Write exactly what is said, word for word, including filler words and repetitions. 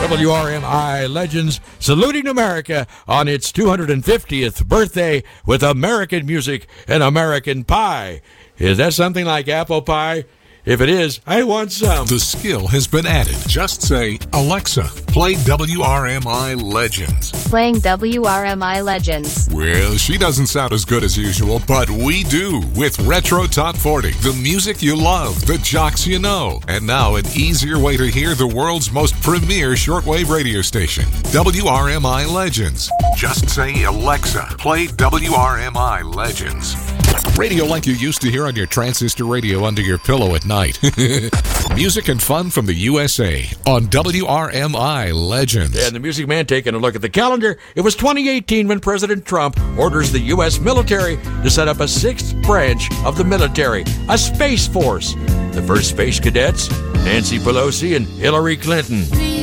W R M I Legends saluting America on its two hundred fiftieth birthday with American music and American pie. Is that something like apple pie? If it is, I want some. The skill has been added. Just say, Alexa, play W R M I Legends. Playing W R M I Legends. Well, she doesn't sound as good as usual, but we do with Retro Top forty. The music you love, the jocks you know. And now an easier way to hear the world's most premier shortwave radio station. W R M I Legends. Just say, Alexa, play W R M I Legends. Radio like you used to hear on your transistor radio under your pillow at night. Music and fun from the U S A on W R M I Legends. And the Music Man taking a look at the calendar. It was twenty eighteen when President Trump orders the U S military to set up a sixth branch of the military, a Space Force. The first Space Cadets, Nancy Pelosi and Hillary Clinton.